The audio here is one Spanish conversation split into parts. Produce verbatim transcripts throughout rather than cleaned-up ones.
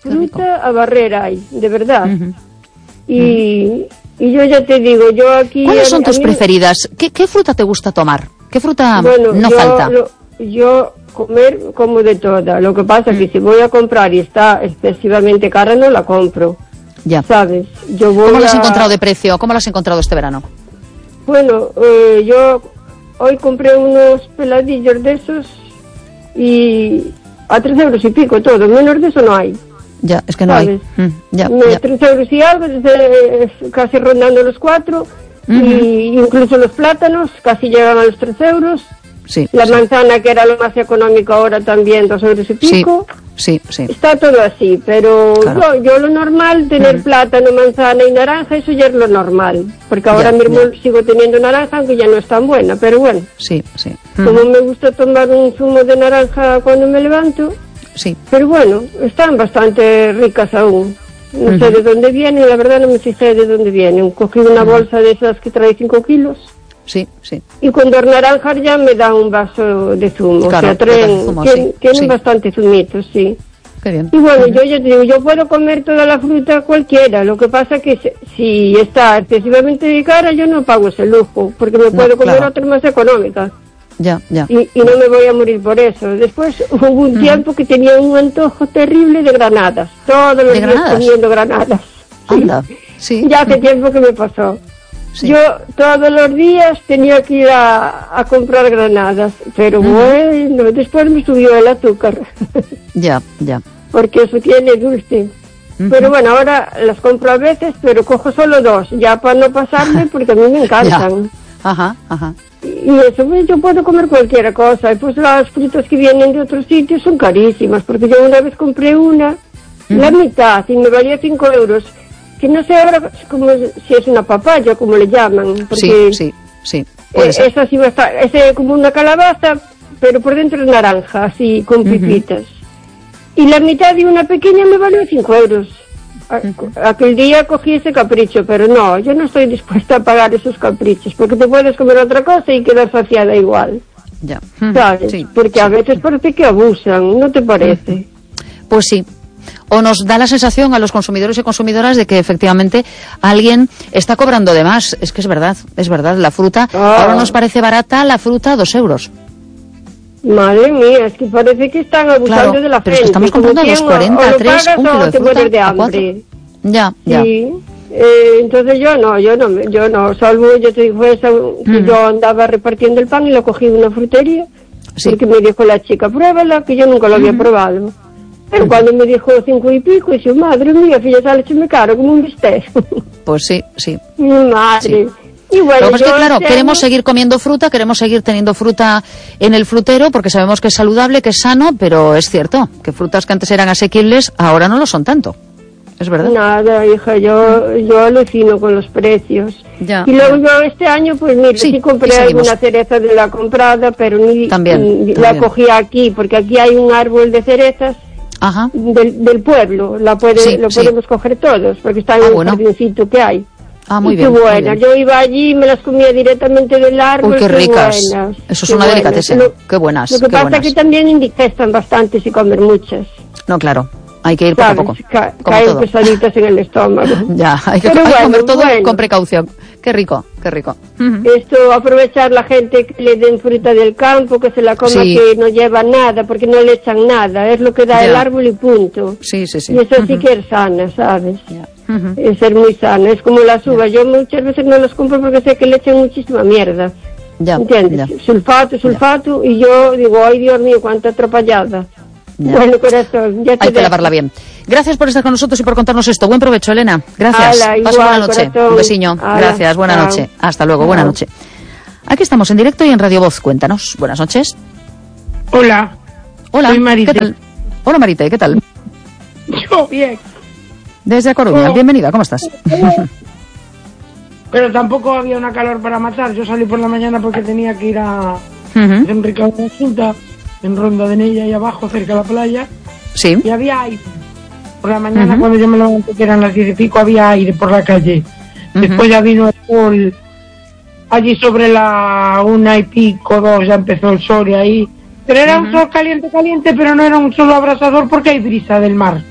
fruta a barrer hay, de verdad. Uh-huh. Y, uh-huh. y yo ya te digo, yo aquí... ¿Cuáles son a, tus a mí, preferidas? ¿Qué, ¿Qué fruta te gusta tomar? ¿Qué fruta bueno, no yo, falta? Lo, yo comer como de toda. Lo que pasa es uh-huh. que si voy a comprar y está excesivamente cara, no la compro. Ya. ¿Sabes? Yo voy ¿Cómo a... la has encontrado de precio? ¿Cómo la has encontrado este verano? Bueno, eh, yo hoy compré unos peladillos de esos y a tres euros y pico todo, menos de eso no hay. Ya, es que no ¿sabes? hay. Mm, ya, Me, ya. Tres euros y algo, desde, casi rondando los cuatro, uh-huh. y incluso los plátanos casi llegan a los tres euros. Sí, la sí. manzana, que era lo más económico, ahora también dos euros y pico. Sí, sí, sí. Está todo así, pero claro. yo, yo lo normal, tener uh-huh. plátano, manzana y naranja, eso ya es lo normal. Porque ahora ya, mismo ya. sigo teniendo naranja, aunque ya no es tan buena, pero bueno. Sí, sí. Uh-huh. Como me gusta tomar un zumo de naranja cuando me levanto. Sí. Pero bueno, están bastante ricas aún. No uh-huh. sé de dónde vienen, la verdad no me fijé de dónde vienen. Cogí una uh-huh. bolsa de esas que trae cinco kilos. Sí, sí. Y cuando naranjas ya me da un vaso de zumo. Claro, o sea, traen, zumo, tienen, sí, tienen sí. bastante zumitos, sí. Qué bien. Y bueno, uh-huh. yo ya te digo, yo puedo comer toda la fruta cualquiera. Lo que pasa que si, si está excesivamente cara, yo no pago ese lujo, porque me no, puedo comer claro. otra más económica. Ya, ya. Y, y no me voy a morir por eso. Después hubo un uh-huh. tiempo que tenía un antojo terrible de granadas. Todos los días granadas? comiendo granadas. Anda, sí. Ya hace uh-huh. tiempo que me pasó. Sí. Yo todos los días tenía que ir a, a comprar granadas, pero uh-huh. bueno, después me subió el azúcar. Ya, ya. Porque eso tiene dulce. Uh-huh. Pero bueno, ahora las compro a veces, pero cojo solo dos, ya para no pasarme, porque a mí me encantan. Ajá, ajá. Y eso, pues yo puedo comer cualquier cosa. Y pues las frutas que vienen de otros sitios son carísimas, porque yo una vez compré una, uh-huh. la mitad, y me valía cinco euros. Que no sé ahora como si es una papaya, como le llaman. Porque sí, sí, sí. Eh, esa sí va a estar, es como una calabaza, pero por dentro es naranja, así, con pipitas. Uh-huh. Y la mitad de una pequeña me valió cinco euros. Uh-huh. Aquel día cogí ese capricho, pero no, yo no estoy dispuesta a pagar esos caprichos, porque te puedes comer otra cosa y quedar saciada igual. Ya. ¿Sabes? Sí, porque sí. a veces parece que abusan, ¿no te parece? Uh-huh. Pues sí. O nos da la sensación a los consumidores y consumidoras de que efectivamente alguien está cobrando de más. Es que es verdad, es verdad. La fruta, ah. ahora nos parece barata la fruta a dos euros. Madre mía, es que parece que están abusando claro, de la pero gente. Es que estamos comprando a dos cuarenta, a tres, un kilo de te fruta de a hambre. cuatro. Ya, ya. Sí. Eh, entonces yo no, yo no, yo no, salvo yo te digo eso, que mm. yo andaba repartiendo el pan y lo cogí de una frutería, sí. porque me dijo la chica, pruébala, que yo nunca lo había mm. probado. Pero uh-huh. cuando me dijo cinco y pico, dije, madre mía, fíjate, sale me caro como un bistec. Pues sí, sí. Madre. Sí. Y bueno, lo que pasa es que, claro, sé... queremos seguir comiendo fruta, queremos seguir teniendo fruta en el frutero, porque sabemos que es saludable, que es sano, pero es cierto que frutas que antes eran asequibles, ahora no lo son tanto. Es verdad. Nada, hija, yo, yo alucino con los precios. Ya, y luego ya. yo este año, pues mira, sí, sí compré alguna cereza de la comprada, pero ni, también, ni también. la cogí aquí, porque aquí hay un árbol de cerezas. Ajá. Del, del pueblo, la puede, sí, lo sí. podemos coger todos, porque está en ah, un bueno. jardincito que hay. Ah, muy y bien. Qué buena, bien. yo iba allí y me las comía directamente del árbol. Uy, qué, qué ricas. Buenas, Eso es qué una buenas. delicatessen. Lo, qué buenas. Lo que qué pasa buenas. es que también indigestan bastante si comer muchas. No, claro. Hay que ir poco a poco. Ca como caen todo. pesaditas en el estómago. Ya, hay que, Pero hay que bueno, comer todo bueno. con precaución. Qué rico, qué rico. Uh-huh. Esto, aprovechar la gente que le den fruta del campo, que se la coma, sí. que no lleva nada, porque no le echan nada. Es lo que da ya. el árbol y punto. Sí, sí, sí. Y eso uh-huh. sí que es sana, ¿sabes? Yeah. Uh-huh. Es ser muy sana. Es como las uvas. Yeah. Yo muchas veces no las compro porque sé que le echan muchísima mierda. Ya. ¿Entiendes? Ya. Sulfato, sulfato. Ya. Y yo digo, ay Dios mío, cuánta atropellada. Ya. Bueno, corazón, ya te Hay que dejo. lavarla bien. Gracias por estar con nosotros y por contarnos esto. Buen provecho, Elena. Gracias. Ala, Pasa igual, buena noche. corazón. Un besiño. Ala, Gracias. Buena chao. noche. Hasta luego. Chao. Buena noche. Aquí estamos en directo y en Radio Voz. Cuéntanos. Buenas noches. Hola. Hola. Soy Marite. ¿Qué tal? Hola, Marite. ¿Qué tal? Yo bien. Desde A Coruña. Oh. Bienvenida. ¿Cómo estás? Pero tampoco había una calor para matar. Yo salí por la mañana porque tenía que ir a Uh-huh. Enrique a una junta en Ronda de Nella, ahí abajo, cerca de la playa. Sí. Y había aire. Por la mañana, Uh-huh. cuando yo me levanté, que eran las diez y pico, había aire por la calle. Uh-huh. Después ya vino el sol. Allí sobre la una y pico, dos, ya empezó el sol y ahí. Pero era Uh-huh. un sol caliente, caliente, pero no era un sol abrasador porque hay brisa del mar.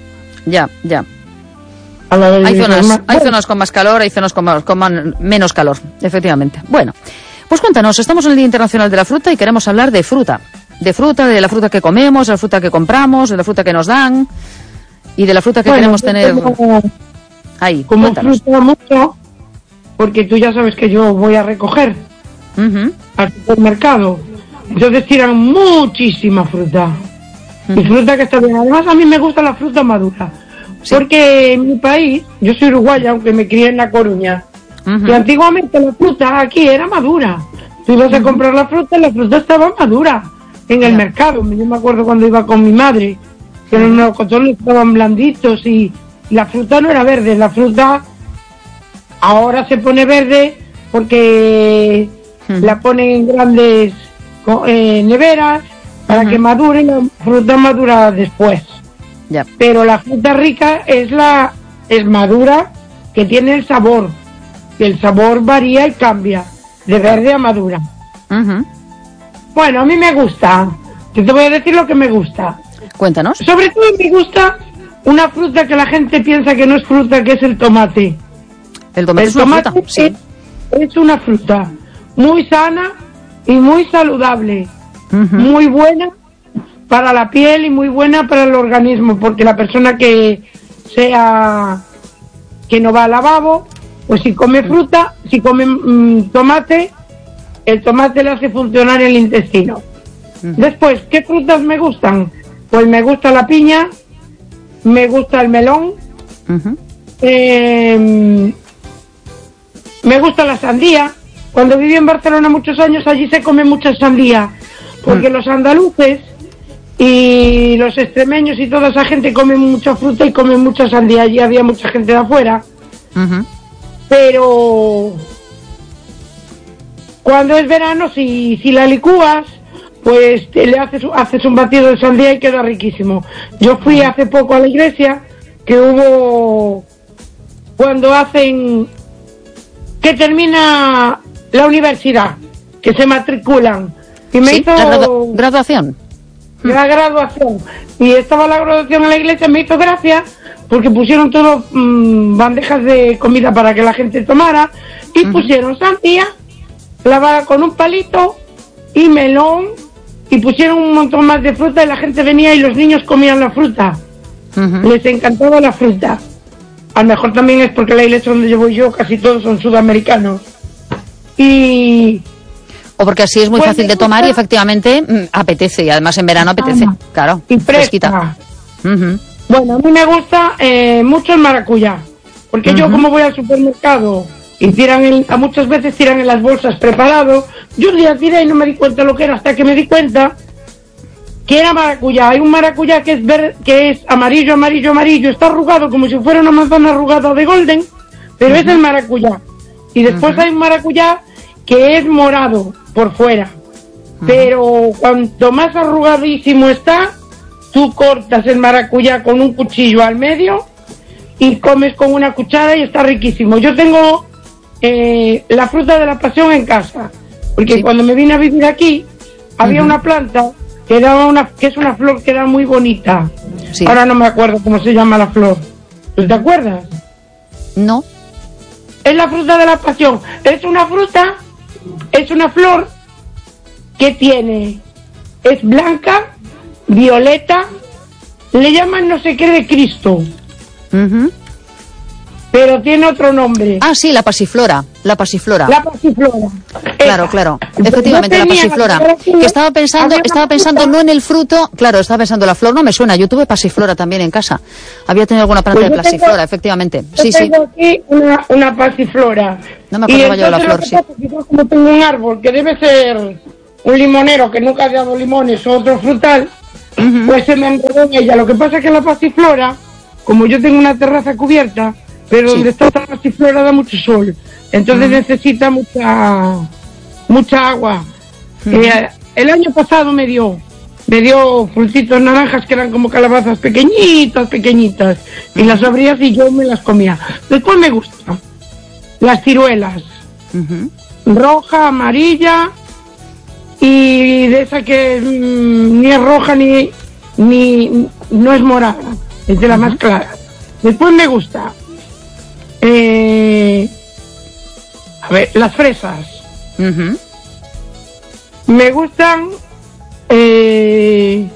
Ya, ya. A la del Hay zonas, invierno. hay Bueno, zonas con más calor, hay zonas con, más- con man- menos calor, efectivamente. Bueno, pues cuéntanos, estamos en el Día Internacional de la Fruta y queremos hablar de fruta. De fruta, de la fruta que comemos, de la fruta que compramos, de la fruta que nos dan y de la fruta que bueno, queremos yo tener como, ahí. como Cuéntanos. fruta mucho, porque tú ya sabes que yo voy a recoger Ujú, al supermercado. Entonces tiran muchísima fruta. Y fruta que está bien. Además, a mí me gusta la fruta madura. Sí. Porque en mi país, yo soy uruguaya, aunque me crié en La Coruña, ujú. y antiguamente la fruta aquí era madura. Tú ibas a comprar la fruta y la fruta estaba madura en el Ya. mercado. Yo me acuerdo cuando iba con mi madre, que los melocotones estaban blanditos y la fruta no era verde. La fruta ahora se pone verde porque Ujú. la ponen en grandes co- eh, neveras para Ujú. que madure, y la fruta madura después. Ya. Pero la fruta rica es la es madura, que tiene el sabor, que el sabor varía y cambia de verde a madura. Ujú. Bueno, a mí me gusta. Yo te voy a decir lo que me gusta. Cuéntanos. Sobre todo me gusta una fruta que la gente piensa que no es fruta, que es el tomate. El tomate El es una tomate fruta, sí. es, es una fruta muy sana y muy saludable, Ujú. muy buena para la piel y muy buena para el organismo, porque la persona que sea que no va al lavabo, pues si come fruta, si come mm, tomate, el tomate le hace funcionar el intestino. Ujú. Después, ¿qué frutas me gustan? Pues me gusta la piña, me gusta el melón, Ujú. eh, me gusta la sandía. Cuando viví en Barcelona muchos años, allí se come mucha sandía, porque los andaluces y los extremeños y toda esa gente comen mucha fruta y comen mucha sandía. Allí había mucha gente de afuera, Ujú. pero cuando es verano, si, si la licúas, pues te le haces, haces un batido de sandía y queda riquísimo. Yo fui hace poco a la iglesia, que hubo cuando hacen que termina la universidad, que se matriculan, y me Sí, hizo la gradu- graduación. la graduación, y estaba la graduación en la iglesia. Me hizo gracia porque pusieron todo mmm, bandejas de comida para que la gente tomara, y Ujú. pusieron sandía lavada con un palito y melón, y pusieron un montón más de fruta, y la gente venía y los niños comían la fruta. Ujú. Les encantaba la fruta. A lo mejor también es porque la iglesia donde yo voy yo casi todos son sudamericanos. Y O porque así es muy Pues fácil me de tomar y gusta- efectivamente mm, apetece, y además en verano apetece, Ah, claro, y fresquita. fresca. Ujú. Bueno, a mí me gusta eh, mucho el maracuyá, porque yo Ujú. como voy al supermercado y tiran el- a muchas veces tiran en las bolsas preparado, yo un día tiré y no me di cuenta lo que era, hasta que me di cuenta que era maracuyá. Hay un maracuyá que es ver, que es amarillo, amarillo, amarillo, está arrugado como si fuera una manzana arrugada de golden, pero es el maracuyá. Y después Ujú. hay un maracuyá que es morado por fuera, pero cuanto más arrugadísimo está, tú cortas el maracuyá con un cuchillo al medio y comes con una cuchara y está riquísimo. Yo tengo eh, la fruta de la pasión en casa, porque Sí. cuando me vine a vivir aquí había Ujú. una planta que daba una que es una flor que era muy bonita. Sí. Ahora no me acuerdo cómo se llama la flor. ¿Tú te acuerdas? No. Es la fruta de la pasión. Es una fruta, es una flor que tiene, es blanca, violeta, le llaman no sé qué de Cristo, Ujú. pero tiene otro nombre. Ah, sí, la pasiflora, la pasiflora. La pasiflora. Claro, Esa. claro, Yo efectivamente, la tenía pasiflora. fotografía, Que estaba pensando, había una estaba pensando fruta- no en el fruto, claro, estaba pensando la flor, no me suena, yo tuve pasiflora también en casa. Había tenido alguna planta Pues de yo tengo- pasiflora, efectivamente. Yo Sí, sí. tengo aquí una, una pasiflora. No me Y acordaba yo de la entonces flor, lo que sí. pasa es que yo como tengo un árbol que debe ser un limonero que nunca ha dado limones o otro frutal, Ujú. pues se me enredó en ella. Lo que pasa es que la pasiflora, como yo tengo una terraza cubierta, pero Sí. donde está la pasiflora da mucho sol, entonces necesita mucha mucha agua. Eh, el año pasado me dio me dio frutitos naranjas que eran como calabazas pequeñitas, pequeñitas, y las abrías y yo me las comía. Después me gustan las ciruelas, Ujú. roja, amarilla, y de esa que mm, ni es roja ni, ni no es morada, es de las uh-huh. más claras. Después me gusta, eh, a ver, las fresas. Uh-huh. Me gustan, eh,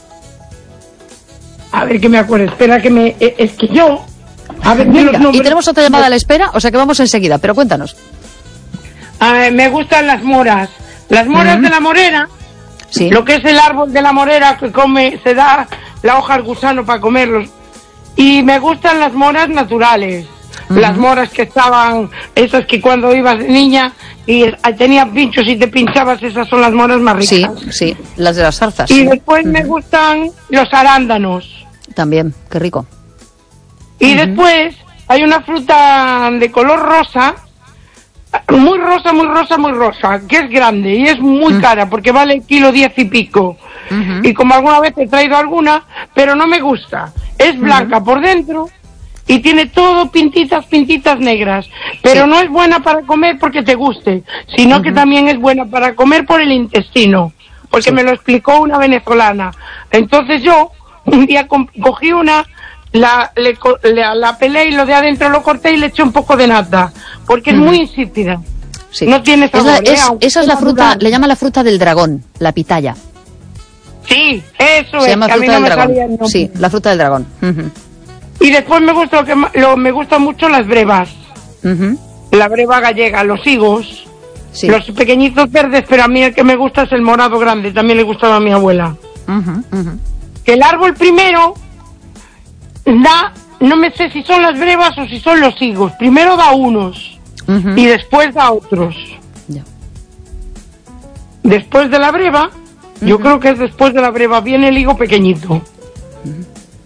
a ver que me acuerdo, espera que me, eh, es que yo, a ver, Venga, los nombres, y tenemos otra llamada a la espera, o sea que vamos enseguida, pero cuéntanos. Eh, me gustan las moras, las moras uh-huh. de la morera, sí. Lo que es el árbol de la morera que come, se da la hoja al gusano para comerlos, y me gustan las moras naturales, uh-huh. las moras que estaban, esas que cuando ibas de niña y tenían pinchos y te pinchabas, esas son las moras más ricas. Sí, sí, las de las zarzas. Y sí. después uh-huh. me gustan los arándanos. También, qué rico. Y uh-huh. después hay una fruta de color rosa, muy rosa, muy rosa, muy rosa, que es grande y es muy uh-huh. cara porque vale el kilo diez y pico. Uh-huh. Y como alguna vez he traído alguna, pero no me gusta. Es blanca uh-huh. por dentro y tiene todo pintitas, pintitas negras. Pero sí. no es buena para comer porque te guste, sino uh-huh. que también es buena para comer por el intestino. Porque sí. me lo explicó una venezolana. Entonces yo, un día co- cogí una, la, le, la, la pelé y lo de adentro lo corté y le eché un poco de nata. Porque uh-huh. es muy insípida. Sí. No tiene sabor. Es la, es, ¿eh? esa es la fruta, natural. le llama la fruta del dragón, la pitaya. Sí, eso Se es. llama Que a mí fruta no del me salía dragón. el nombre. Sí, la fruta del dragón. Uh-huh. Y después me gusta lo que ma- lo, me gustan mucho las brevas. Uh-huh. La breva gallega, los higos, sí. los pequeñitos verdes, pero a mí el que me gusta es el morado grande, también le gustaba a mi abuela. Uh-huh. Uh-huh. Que el árbol primero da, no me sé si son las brevas o si son los higos, primero da unos uh-huh. y después da otros. Yeah. Después de la breva, uh-huh. yo creo que es después de la breva, viene el higo pequeñito. Uh-huh.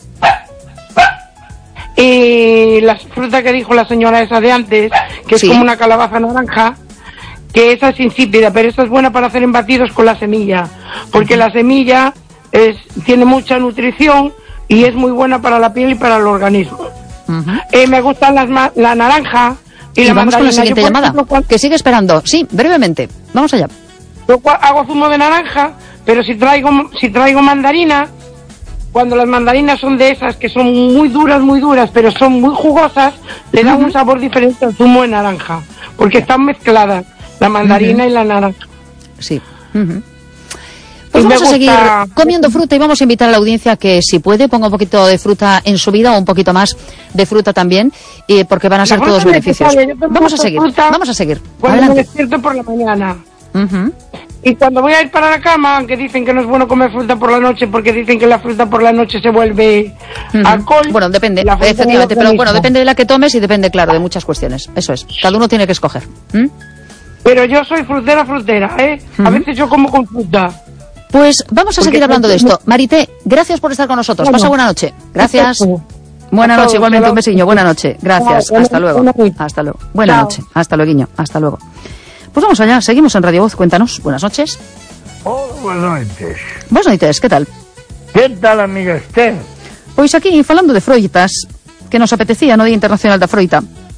Y la fruta que dijo la señora esa de antes, que es sí. como una calabaza naranja, que esa es insípida, pero esa es buena para hacer embatidos con la semilla, porque uh-huh. la semilla es, tiene mucha nutrición y es muy buena para la piel y para el organismo. Uh-huh. Eh, me gustan las ma- la naranja y, y la vamos mandarina. con la siguiente yo, llamada, ejemplo, cuando... que sigue esperando. Sí, brevemente, vamos allá. Yo hago zumo de naranja, pero si traigo si traigo mandarina, cuando las mandarinas son de esas que son muy duras, muy duras, pero son muy jugosas, le dan uh-huh. un sabor diferente al zumo de naranja, porque están mezcladas la mandarina uh-huh. y la naranja. Sí. Uh-huh. Pues y vamos a seguir comiendo fruta y vamos a invitar a la audiencia que, si puede, ponga un poquito de fruta en su vida o un poquito más de fruta también, y porque van a ser todos beneficios. Vamos a seguir, vamos a seguir. Cuando Adelante. me despierto por la mañana. Uh-huh. Y cuando voy a ir para la cama, aunque dicen que no es bueno comer fruta por la noche, porque dicen que la fruta por la noche se vuelve uh-huh. alcohol. Bueno, depende, efectivamente, pero bueno, depende de la que tomes y depende, claro, de muchas cuestiones. Eso es, cada uno tiene que escoger. ¿Mm? Pero yo soy frutera, frutera, ¿eh? Uh-huh. A veces yo como con fruta. Pues vamos a porque seguir hablando de esto. Marité, gracias por estar con nosotros. Bueno, pasa buena noche. Gracias. Buena noche, igualmente un besiño. Buena noche. Gracias. Chao, hasta luego. Hasta luego. Buena Chao. noche. Hasta luego, guiño. Hasta luego. Pues vamos allá, seguimos en Radio Voz, cuéntanos. Buenas noches. Hola, buenas noches. Buenas noches, ¿qué tal? ¿Qué tal, amiga Esther? Pois aquí, falando de froitas, que nos apetecía no Día Internacional da Froita.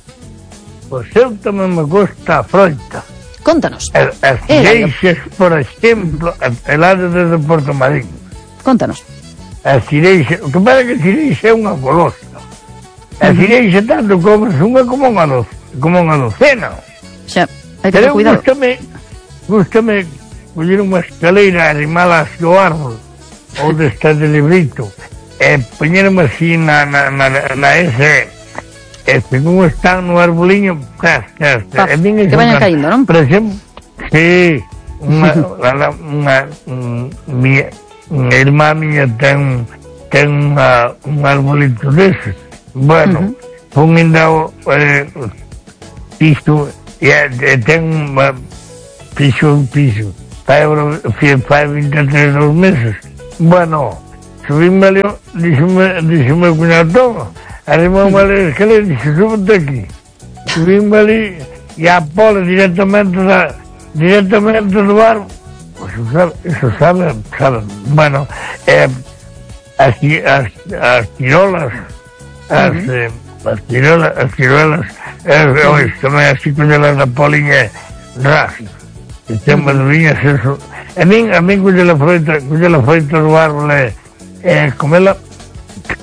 Pois eu tamén me gusta a froita. Contanos. As cireixas, por exemplo, el área desde Porto Marín. Contanos. As cireixas, o que pasa que a cireixa é unha golosa. A cireixa tanto comes unha como unha doce, como unha docena. Xa. Hay que tener cuidado. Gústame, gústame coller unha escaleira, arrimala así ao árbol, ou desta de librito, e poñerme así na, na, na, na ese, e según están no arboliño, cas, cas, Paf, e que vayan caindo, non? Por exemplo, sí, unha, unha, unha, unha, unha irmá miña ten, ten unha, un arbolito deses, bueno, uh-huh. pon ainda o, eh, piso, e yeah, ten unha piso un piso fai, fai vinte e tres dos meses. Bueno, subíme ali, díxome, díxome o cuñado, arrimoume ali a escalera, dixe, súbete aquí. Subíme ali e a pole directamente da, directamente do árbol. Pues eso sabe, eso sabe, sabe. Bueno, eh, as, as, as tirolas, as, eh, as tirolas, as tirolas, eh, ois, tamén así collelas da poliña ras, e ten madurinhas, eso. A min, a min colle la froita, colle la froita do árbol e, e comela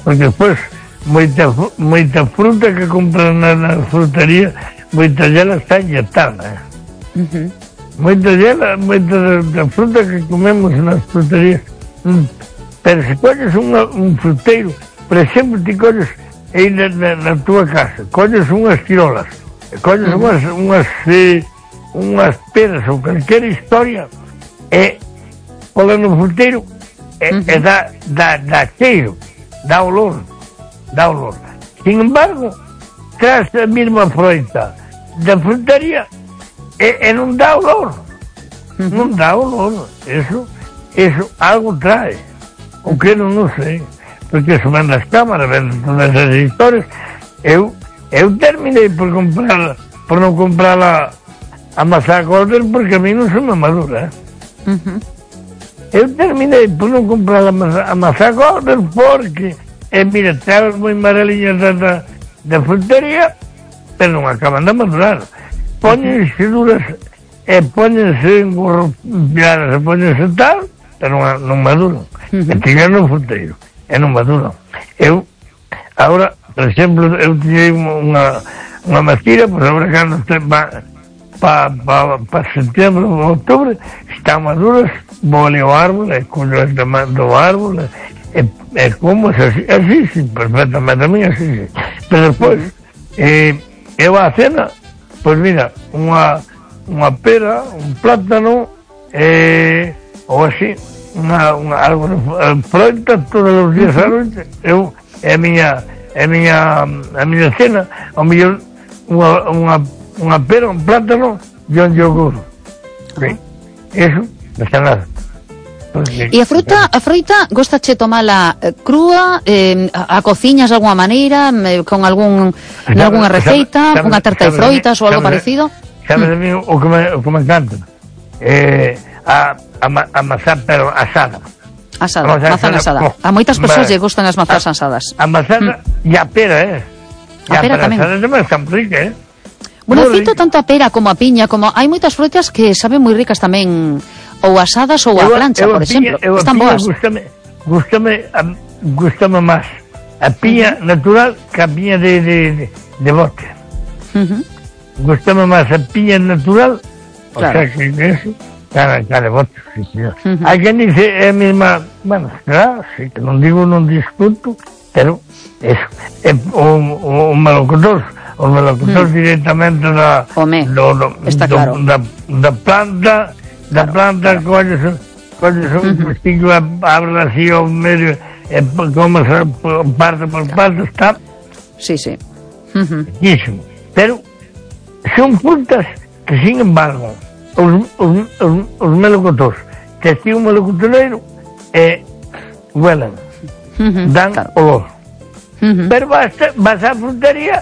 porque despois moita, moita fruta que compran na, na frutería, moita dela está inyectada, eh? Uh-huh. Moita dela, moita da, da fruta que comemos nas fruterías, mm. pero se colles unha, un fruteiro, por exemplo, ti colles aí na, na, na tua casa, colles unhas tirolas, colles uh-huh. unhas, unhas, eh, unhas peras ou calquera historia, e pola no fruteiro, e, uh-huh. e dá, dá, dá cheiro, dá olor, dá olor. Sin embargo, tras a mesma froita da frutaría e, e non dá olor, uh-huh. non dá olor. Eso, eso algo trae, o que non non sei, porque eso ven nas cámaras, ven todas as historias. Eu, eu terminei por comprar, por non comprar a, a maçã Golden, porque a mí non se me madura. Uh-huh. Eu terminei por non comprar a maçã, a maçã Golden porque e mira, traes moi mareliñas da, da, da frutería, pero non acaban de madurar. Póñense duras e póñense engorropiadas e póñense tal, pero non, non maduran. Uh-huh. E tiñan no fruteiro, e non maduran. Eu, agora, por exemplo, eu tiñei unha, unha mastira, pois agora cando este pa, pa, pa, pa setembro ou outubro, están maduras, vou ali ao árbol, e collo as do árbol, e é como así, así, sí, perfectamente a mí, así, sí. Pero despois, eh, eu a cena, pois mira, unha, unha pera, un plátano, eh, ou así, unha, unha, algo de froita, todos os días a noite, eu, é a miña, é a miña, a miña cena, ao mellor, unha, unha, unha pera, un plátano, e un yogur. Sí. Eso, non está nada. E a fruta, a fruta, gostache tomala eh, crúa, eh, a, a cociñas de alguna maneira, eh, con algún, en algunha receita, unha tarta de froitas ou algo parecido? Sabes a mí o que me, o que me encanta? Eh, a, a, a mazá, pero asada. Asada, mazá asada. A moitas persoas lle gustan as mazás asadas. A mazada mm. e a pera, eh? A pera tamén. A pera tamén está rica, eh? Bueno, cito tanto a pera como a piña, como hai moitas frutas que saben moi ricas tamén, ou asadas ou a plancha, por exemplo. Están boas. Gústame, gústame, gústame máis a piña natural que a piña de, de, de, de bote. Uh-huh. Gústame máis a piña natural, o claro. sea, que eso, cara, cara de bote, sí, señor. Uh-huh. Hai quen dice, é a mesma, bueno, claro, sí, que non digo, non discuto, pero eso, é o, o melocotor, o melocotor uh-huh. directamente da, do, do, está do, claro. da, da planta, da claro, planta, claro. colles, colles un uh-huh. pestillo, abre así ao medio, e comes parte por parte, está... Sí, sí. Uh-huh. Riquísimo. Pero son frutas que, sin embargo, os, os, os, os melocotores, que así un melocotoneiro, eh, huelen, uh-huh. dan claro. olor. Uh-huh. Pero vas, vas á frutería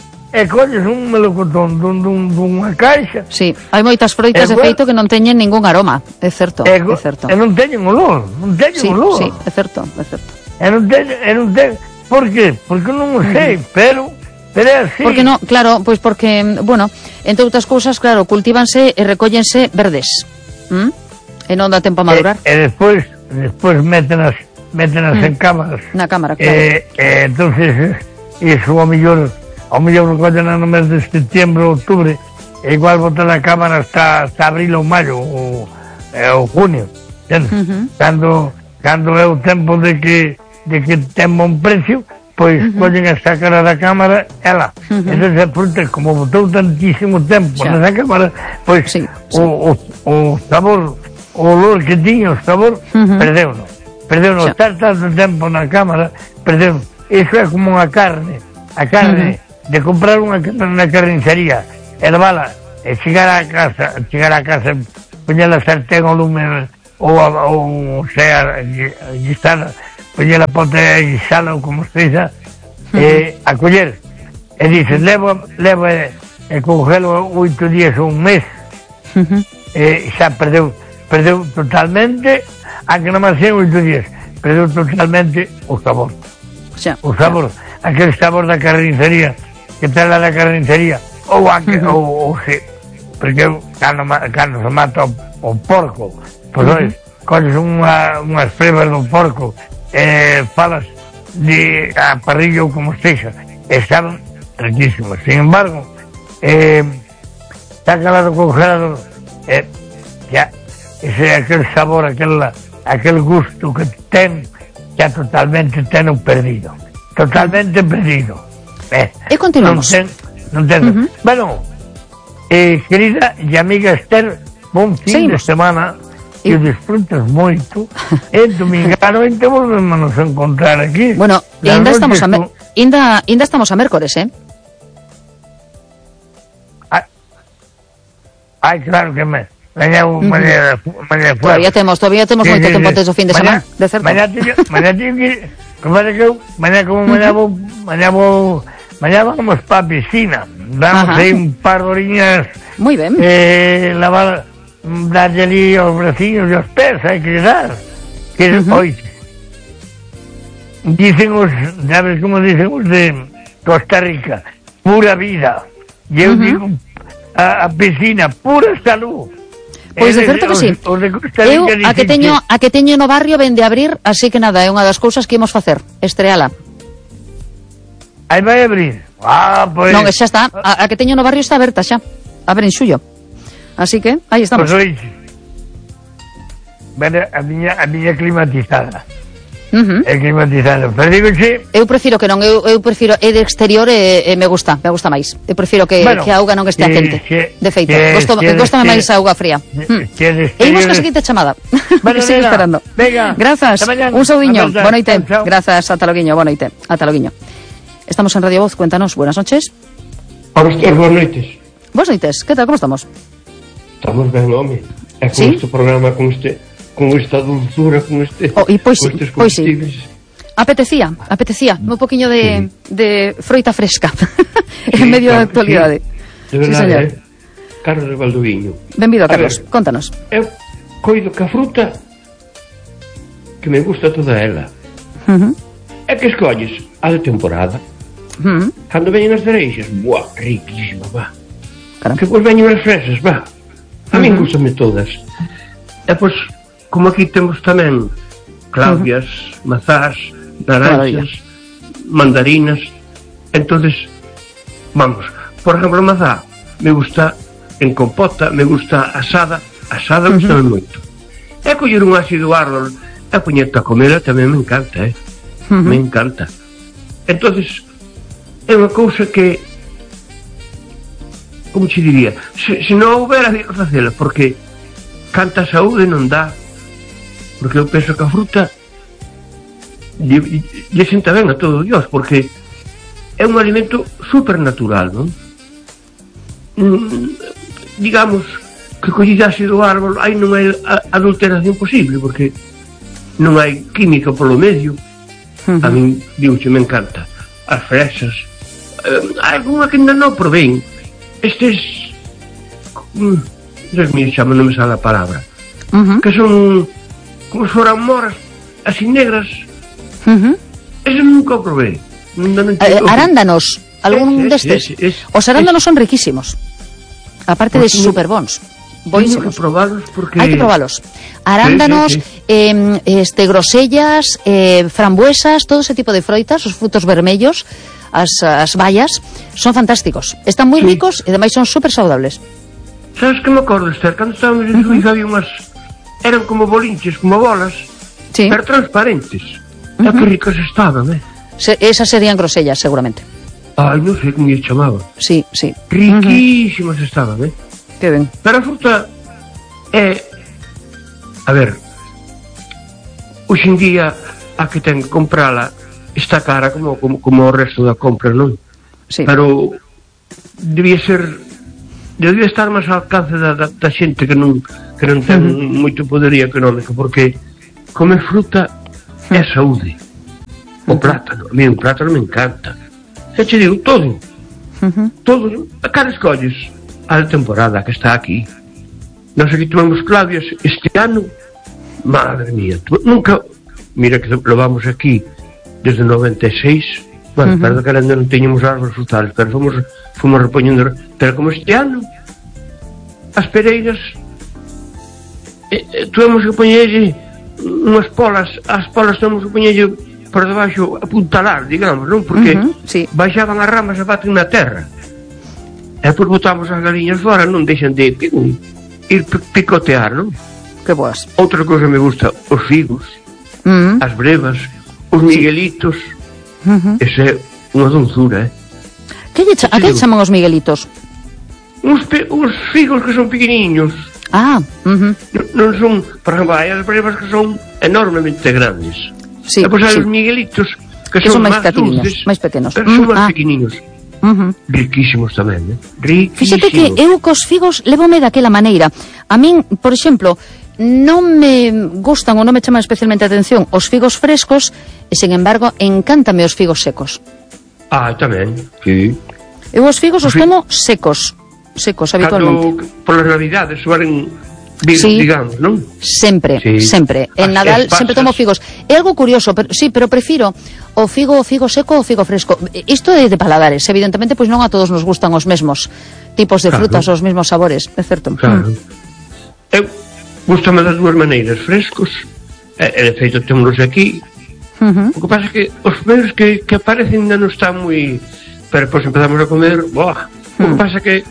e colles un melocotón dun, dun, dunha caixa. Sí, hai moitas froitas de feito que non teñen ningún aroma, é certo, é certo. E non teñen olor, non teñen sí, olor. Sí, é certo, é certo. E non teñen, e non teñen, por qué? Porque non o sei, uh-huh. pero, pero é así. Porque non, claro, pois porque, bueno, entre outras cousas, claro, cultívanse e recóllense verdes, ¿Mm? e non dá tempo a madurar. E, e despois, despois métenas, métenas uh-huh. en cámaras. Na cámara, claro. E, e entonces, iso ao mellor... ao mellor recollen no mes de setembro, outubro, e igual botar na cámara hasta, hasta abril ou maio, ou, ou junio, uh-huh. cando, cando é o tempo de que, de que ten bon precio, pois uh-huh. collen a sacar da cámara, ela. Uh-huh. Entón, a fruta, como botou tantísimo tempo xa. nesa cámara, pois sí, sí. O, o, o sabor, o olor que tiña, o sabor, uh-huh. perdeu-no. Perdeu-no, estar tanto tempo na cámara, perdeu-no. Iso é como unha carne, a carne, uh-huh. de comprar unha na carnicería, hervala, e chegar a casa, chegar a casa, poñer a sartén ao lume, ou, ou sea, guisar, poñer a pote a guisala, ou como se diza, uh-huh. e a coller, e dices, levo, levo e, e congelo oito días ou un mes, uh-huh. e xa perdeu, perdeu totalmente, aunque non máis oito días, perdeu totalmente o sabor. Xa, o sabor, xa. Aquel sabor da carnicería, que ten la da carnicería, ou a que, uh-huh. ou, ou se, porque cando, cando se mata o, o porco, pois uh-huh. colles unha, unhas febras do porco, e falas, de a parrilla ou como esteja, estaban riquísimos. Sin embargo, eh, sácala do congelador, eh, ya, ese, aquel sabor, aquel, aquel gusto que ten, ya totalmente ten perdido. Totalmente perdido. Eh, e continuamos. Non ten, non ten. Uh-huh. Bueno, eh, querida e amiga Esther, bon fin Seguimos. de semana, que e... disfrutes moito, e domingano ente volvemos a encontrar aquí. Bueno, ainda estamos a me... ainda, ainda estamos a mércores, eh? Ai, ai claro que me... Mañá, uh-huh. mañá, mañá todavía temos, todavía temos sí, moito sí, tempo antes do fin de semana, de certo. Mañá teño, mañá teño que, como é que eu, mañá como mañá vou, mañá vou, mañá vamos pa piscina, damos aí un par de horiñas, moi ben, eh, lavar, darlle ali aos braciños e aos pés, hai que dar, que uh-huh. oi, dicen os, sabes como dicen os de Costa Rica, pura vida, e eu uh-huh. digo, a, a piscina, pura salud. Pois de certo que sí. Eu a que teño a que teño no barrio vende a abrir, así que nada, é unha das cousas que imos facer, estreala. Aí vai abrir. Ah, pois. Non, xa está, a, a que teño no barrio está aberta xa. Abre en xullo. Así que aí estamos. Pois oixe. Vale, a miña a miña climatizada. Uh-huh. É climatizado. Pero digo que eu prefiro que non, eu, eu prefiro é de exterior e, e me gusta, me gusta máis. Eu prefiro que, bueno, que a auga non estea quente. Que, de feito, gosto, gostame máis a auga fría. Hmm. E imos ca seguinte chamada. Bueno, sigo esperando. Venga. Grazas. Un saudiño. Boa noite. Grazas, ata loguiño. Boa noite. Ata loguiño. Estamos en Radio Voz, cuéntanos. Buenas noches. Hola, boas noites. Boas noites. Que tal, como estamos? Estamos ben, home. É con ¿Sí? este programa, con este... con esta dulzura, con este oh, y pois, pois sí. Apetecía, apetecía un poquinho de, sí. de froita fresca sí, en medio claro, da actualidade. Sí. De verdade, sí, señor. Eh? Carlos Valdoviño. Benvido, Carlos, ver, contanos. Eu coido que a fruta que me gusta toda ela. Uh-huh. É que escolles a de temporada. Uh-huh. Cando veñen as cereixas, buah, riquísima, va. Caramba. Que pois veñen as fresas, va. A uh-huh. min gustame todas. E pois como aquí temos tamén clavias, uh-huh. mazás, naranxas, mandarinas, entonces vamos, por exemplo, mazá me gusta en compota, me gusta asada, asada uh-huh. gustame moito. E coller un ácido árbol e poñerte a comela tamén me encanta, eh? Uh-huh. Me encanta. Entonces é unha cousa que, como te diría, se, se non houbera que facela, porque canta saúde non dá. Porque eu penso que a fruta lle, lle senta ben a todo Dios, porque é un alimento supernatural, non? Mm, digamos que collidase do árbol aí non hai adulteración posible, porque non hai química polo medio. Uh-huh. A min, digo, me encanta as fresas, eh, hai alguna que ainda non provén, estes mm, Dios mío, chama, non me sale a palabra, uh-huh. que son como se foran moras, así negras. Uh-huh. Eso nunca o probé. Non eh, arándanos, algún es, destes. Es, es, Os arándanos es, son riquísimos. Aparte de super bons. Buenísimos. Probalos porque... Hai que probalos. Arándanos, sí, sí, sí. Eh, este, grosellas, eh, frambuesas, todo ese tipo de froitas, os frutos vermellos, as, as bayas, son fantásticos. Están moi sí. ricos e ademais son super saudables. Sabes que me acordo, Esther? Cando estábamos en Suiza, uh-huh. había unhas... eran como bolinches, como bolas, sí. pero transparentes. Uh-huh. E que ricas estaban, eh? Se, esas serían grosellas, seguramente. Ai, non sei como lle chamaban. Sí, sí. Riquísimas uh-huh. estaban, eh? Que ben. Pero a fruta é... A ver... Hoxe en día, a que ten que comprala está cara como, como, como o resto da compra, non? Sí. Pero... debía ser... debía estar máis ao alcance da, da, da xente que non... que non ten uh-huh. moito poderío económico, porque comer fruta é saúde. O plátano, a mí o plátano me encanta. Xa te digo, todo. Uh-huh. Todo. A cara escolles a temporada que está aquí. Nós aquí tomamos clavias este ano. Madre mía, nunca... Mira que lo vamos aquí desde noventa e seis. Bueno, uh-huh. perdón que ainda non teñamos árboles frutales, pero fomos, fomos repoñendo. Pero como este ano, as pereiras... Eh, eh, tuvemos que poñerlle unhas polas, as polas tuvemos que poñerlle por debaixo apuntalar, digamos, non? Porque uh -huh, sí. baixaban as ramas e baten na terra. E depois botamos as galiñas fora, non deixan de ir picotear, non? Que boas. Outra cousa me gusta, os figos, uh -huh. as brevas, os miguelitos. Uh -huh. Ese é unha dulzura, eh? Que lle a que chaman os miguelitos? Uns, uns figos que son pequeniños. Ah, uh -huh. non, non son, por exemplo, hai as brevas que son enormemente grandes. Sí, e pois hai sí. os miguelitos que, que son, son máis dulces, máis pequenos, pero son mm, máis ah. pequeniños. Uh -huh. Riquísimos tamén, eh? Riquísimos. Fíxate que eu cos figos levome daquela maneira. A min, por exemplo, non me gustan ou non me chaman especialmente a atención os figos frescos e, sen embargo, encántame os figos secos. Ah, tamén, sí. Eu os figos os tomo secos, secos habitualmente. Cando polas navidades suelen vir, sí, digamos, non? Sempre, sí. sempre. En As Nadal espasas. sempre tomo figos. É algo curioso, pero sí, pero prefiro o figo o figo seco ou figo fresco. Isto é de paladares, evidentemente, pois non a todos nos gustan os mesmos tipos de frutas, claro, os mesmos sabores, é certo. Claro. Mm. Eu gustame das dúas maneiras, frescos, e, e de feito temos aquí. Uh -huh. O que pasa é que os meus que, que aparecen ainda non están moi... Pero, pois, empezamos a comer, boa. Uh -huh. O que pasa é que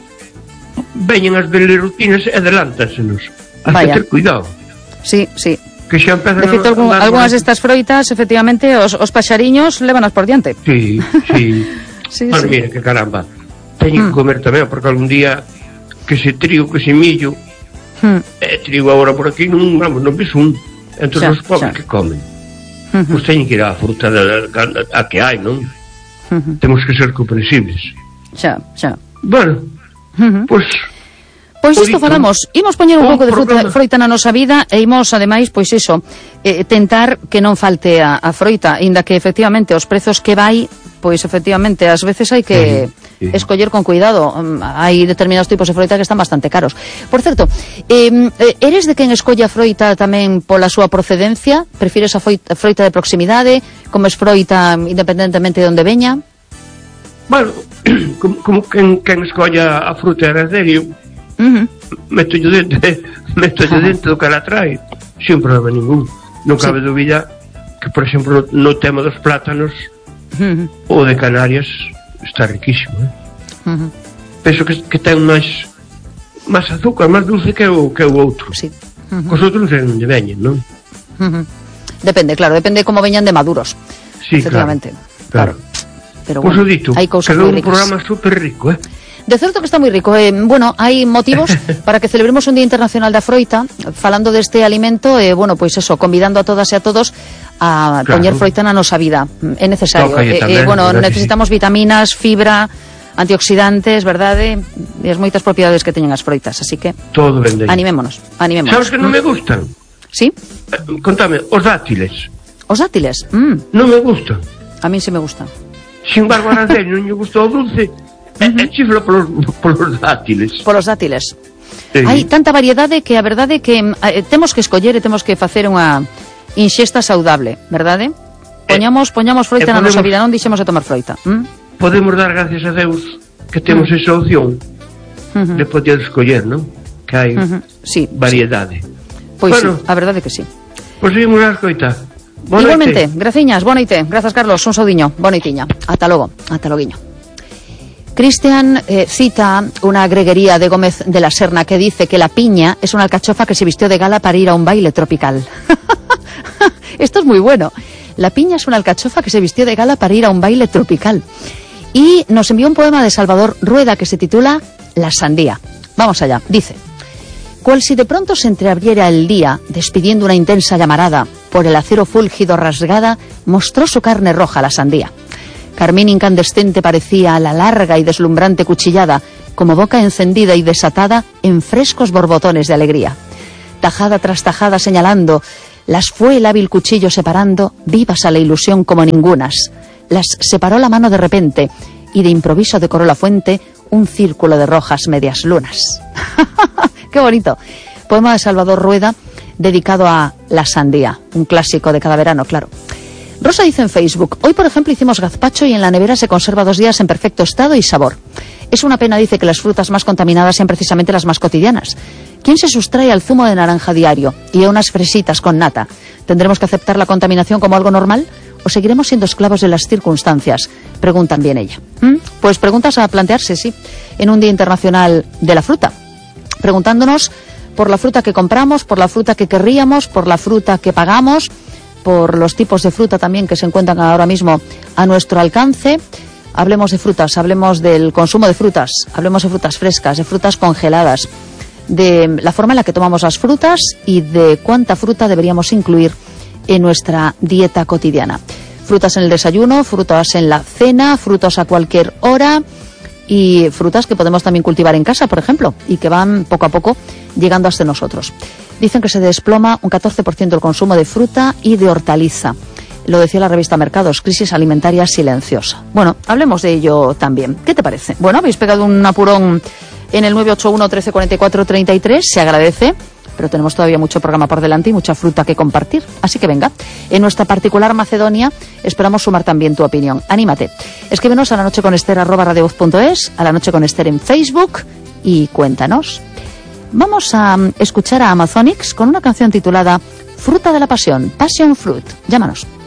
veñen as belerutinas e adelántansenos. Has que ter cuidado. Sí, sí. Que xa empezan de feito, algún, algunhas destas froitas, efectivamente, os, os paxariños levanas por diante. Sí, sí. sí, bueno, sí. mira, que caramba. Teñen mm. que comer tamén, porque algún día que se trigo, que se millo, mm. eh, trigo agora por aquí, non, vamos, non ves un. Entón, xa, os pobres xa. Que comen. Uh -huh. Pois teñen que ir á fruta da, da, a que hai, non? Uh -huh. Temos que ser comprensibles. Xa, xa. Bueno, uh -huh. pois... Pois isto falamos, imos poñer un pouco de fruta, froita na nosa vida e imos, ademais, pois iso, eh, tentar que non falte a, a froita, inda que efectivamente os prezos que vai, pois efectivamente ás veces hai que sí, sí. escoller con cuidado. Hai determinados tipos de froita que están bastante caros. Por certo, eh, eres de quen escolle a froita tamén pola súa procedencia? Prefires a froita, froita de proximidade? Comes froita independentemente de onde veña? Bueno, como, como quen, quen escolla a fruta herderio, Uh -huh. meto yo dentro, meto yo dentro do que ela trae, sin problema ningún. Non cabe sí. dúbida que, por exemplo, no tema dos plátanos, uh -huh. o de Canarias está riquísimo, eh? Uh -huh. Penso que, que ten máis máis azúcar, máis dulce que o, que o outro. Sí. Uh -huh. Cos outros non sei onde veñen, non? Uh -huh. Depende, claro, depende como veñan de maduros. Sí, efectivamente. Claro, claro. Pero bueno, dito, hai cousas moi ricas. Un programa super rico, eh? De certo que está moi rico. Eh, bueno, hai motivos para que celebremos un Día Internacional da Froita, falando deste alimento, e, eh, bueno, pois eso, convidando a todas e a todos a claro. poñer froita na nosa vida. É necesario. Eh, tamén, eh, bueno, necesitamos sí. vitaminas, fibra, antioxidantes, verdade? E as moitas propiedades que teñen as froitas, así que todo vende. Animémonos, animémonos. Sabes que non me gustan? Sí? Eh, contame, os dátiles. Os dátiles? Mm. Non me gustan. A min sí me gustan. Sin embargo, a Rancel non lle gustou o dulce. Uh -huh. E chiflo polos, polos dátiles. Polos dátiles. Sí. Hai tanta variedade que a verdade é que eh, temos que escoller e temos que facer unha inxesta saudable, verdade? Poñamos, poñamos froita eh, podemos, na nosa vida, non dixemos de tomar froita. ¿Mm? Podemos dar gracias a Deus que temos uh -huh. esa opción uh -huh. de poder escoller, non? Que hai uh -huh. sí, variedade. Sí. Pois bueno, sí, a verdade que sí. Pois seguimos a escoita. Igualmente, graciñas, boa noite. Grazas, Carlos, un saudiño, boa noitiña. Ata logo, ata loguiño. Cristian eh, cita una greguería de Gómez de la Serna que dice que la piña es una alcachofa que se vistió de gala para ir a un baile tropical. Esto es muy bueno. La piña es una alcachofa que se vistió de gala para ir a un baile tropical. Y nos envió un poema de Salvador Rueda que se titula La sandía. Vamos allá. Dice: cual si de pronto se entreabriera el día, despidiendo una intensa llamarada, por el acero fúlgido rasgada, mostró su carne roja la sandía. Carmín incandescente parecía la larga y deslumbrante cuchillada, como boca encendida y desatada en frescos borbotones de alegría. Tajada tras tajada señalando, las fue el hábil cuchillo separando, vivas a la ilusión como ningunas. Las separó la mano de repente, y de improviso decoró la fuente un círculo de rojas medias lunas. ¡Qué bonito! Poema de Salvador Rueda, dedicado a la sandía, un clásico de cada verano, claro. Rosa dice en Facebook: hoy, por ejemplo, hicimos gazpacho y en la nevera se conserva dos días en perfecto estado y sabor. Es una pena, dice, que las frutas más contaminadas sean precisamente las más cotidianas. ¿Quién se sustrae al zumo de naranja diario y a unas fresitas con nata? ¿Tendremos que aceptar la contaminación como algo normal? o seguiremos siendo esclavos de las circunstancias? Pregunta también ella. ¿Mm? Pues preguntas a plantearse, sí, en un Día Internacional de la Fruta. Preguntándonos por la fruta que compramos, por la fruta que querríamos, por la fruta que pagamos, por los tipos de fruta también que se encuentran ahora mismo a nuestro alcance. Hablemos de frutas, hablemos del consumo de frutas, hablemos de frutas frescas, de frutas congeladas, de la forma en la que tomamos las frutas y de cuánta fruta deberíamos incluir en nuestra dieta cotidiana. Frutas en el desayuno, frutas en la cena, frutas a cualquier hora y frutas que podemos también cultivar en casa, por ejemplo, y que van poco a poco llegando hasta nosotros. Dicen que se desploma un catorce por ciento el consumo de fruta y de hortaliza. Lo decía la revista Mercados, crisis alimentaria silenciosa. Bueno, hablemos de ello también. ¿Qué te parece? Bueno, habéis pegado un apurón en el nueve ocho uno, trece cuarenta y cuatro, treinta y tres, se agradece, pero tenemos todavía mucho programa por delante y mucha fruta que compartir. Así que venga, en nuestra particular Macedonia esperamos sumar también tu opinión. Anímate. Escríbenos a la noche con Ester arroba radiovoz punto es, a la noche con Ester en Facebook y cuéntanos. Vamos a escuchar a Amazonics con una canción titulada Fruta de la Pasión, Passion Fruit. Llámanos.